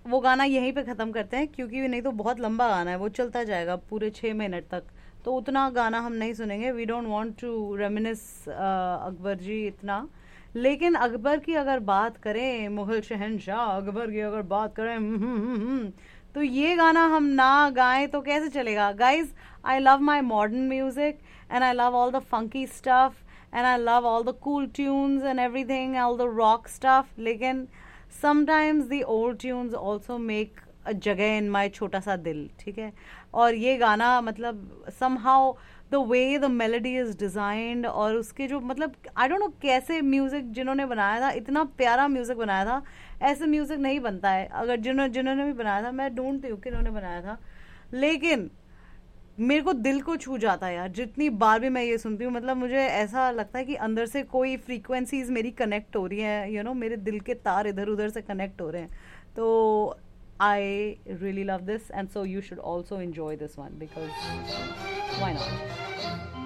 वो गाना यहीं पे ख़त्म करते हैं, क्योंकि नहीं तो बहुत लंबा गाना है, वो चलता जाएगा पूरे 6 मिनट तक, तो उतना गाना हम नहीं सुनेंगे. We don't want to रेमिनिस Akbar जी इतना. लेकिन अकबर की अगर बात करें, मुगल शहनशाह अकबर की अगर बात करें, तो ये गाना हम ना गाएं तो कैसे चलेगा guys. I love my modern music and I love all the funky stuff and I love all the cool tunes and everything, all the rock stuff. लेकिन sometimes the old tunes also make a जगह इन माई छोटा सा दिल. ठीक है. और ये गाना मतलब somehow the way the melody is designed, और उसके जो मतलब आई डोंट नो कैसे म्यूजिक जिन्होंने बनाया था, इतना प्यारा म्यूजिक बनाया था. ऐसे म्यूजिक नहीं बनता है. अगर जिन्होंने भी बनाया था, मैं ढूंढती हूँ कि इन्होंने बनाया था, लेकिन मेरे को दिल को छू जाता है यार जितनी बार भी मैं ये सुनती हूँ. मतलब मुझे ऐसा लगता है कि अंदर से कोई फ्रीक्वेंसीज मेरी कनेक्ट हो रही हैं, मेरे दिल के तार इधर उधर से कनेक्ट हो रहे हैं. तो I really love this, and so you should also enjoy this one, because why not.